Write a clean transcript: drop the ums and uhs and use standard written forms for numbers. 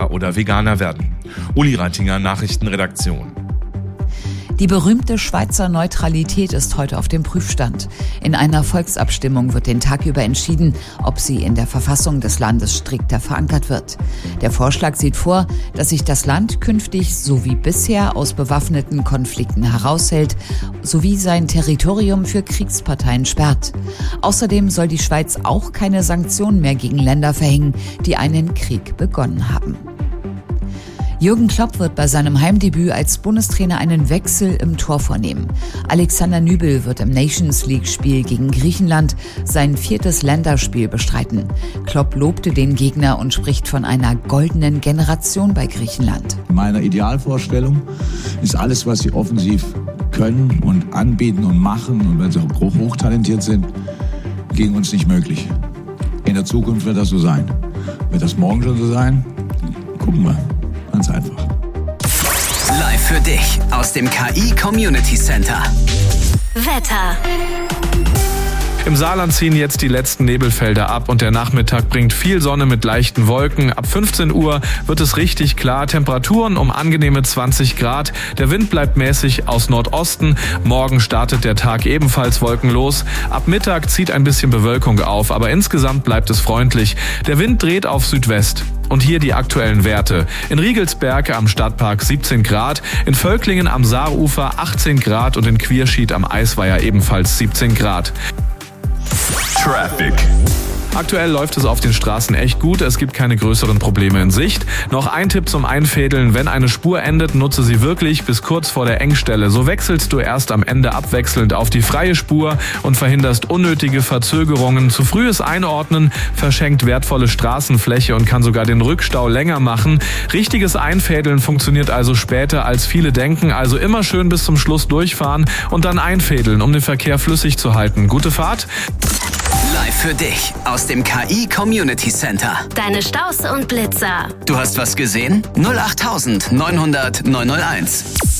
Vegetarier oder Veganer werden. Uli Reitinger, Nachrichtenredaktion. Die berühmte Schweizer Neutralität ist heute auf dem Prüfstand. In einer Volksabstimmung wird den Tag über entschieden, ob sie in der Verfassung des Landes strikter verankert wird. Der Vorschlag sieht vor, dass sich das Land künftig so wie bisher aus bewaffneten Konflikten heraushält, sowie sein Territorium für Kriegsparteien sperrt. Außerdem soll die Schweiz auch keine Sanktionen mehr gegen Länder verhängen, die einen Krieg begonnen haben. Jürgen Klopp wird bei seinem Heimdebüt als Bundestrainer einen Wechsel im Tor vornehmen. Alexander Nübel wird im Nations-League-Spiel gegen Griechenland sein 4. Länderspiel bestreiten. Klopp lobte den Gegner und spricht von einer goldenen Generation bei Griechenland. In meiner Idealvorstellung ist alles, was sie offensiv können und anbieten und machen, und wenn sie auch hochtalentiert sind, gegen uns nicht möglich. In der Zukunft wird das so sein. Wird das morgen schon so sein? Gucken wir. Ganz einfach. Live für dich aus dem KI Community Center. Wetter. Im Saarland ziehen jetzt die letzten Nebelfelder ab und der Nachmittag bringt viel Sonne mit leichten Wolken. Ab 15 Uhr wird es richtig klar. Temperaturen um angenehme 20 Grad. Der Wind bleibt mäßig aus Nordosten. Morgen startet der Tag ebenfalls wolkenlos. Ab Mittag zieht ein bisschen Bewölkung auf, aber insgesamt bleibt es freundlich. Der Wind dreht auf Südwest. Und hier die aktuellen Werte. In Riegelsberg am Stadtpark 17 Grad, in Völklingen am Saarufer 18 Grad und in Quierschied am Eisweiher ebenfalls 17 Grad. Traffic. Aktuell läuft es auf den Straßen echt gut, es gibt keine größeren Probleme in Sicht. Noch ein Tipp zum Einfädeln: Wenn eine Spur endet, nutze sie wirklich bis kurz vor der Engstelle. So wechselst du erst am Ende abwechselnd auf die freie Spur und verhinderst unnötige Verzögerungen. Zu frühes Einordnen verschenkt wertvolle Straßenfläche und kann sogar den Rückstau länger machen. Richtiges Einfädeln funktioniert also später, als viele denken. Also immer schön bis zum Schluss durchfahren und dann einfädeln, um den Verkehr flüssig zu halten. Gute Fahrt! Live für dich aus dem KI Community Center. Deine Staus und Blitzer. Du hast was gesehen? 08900 901.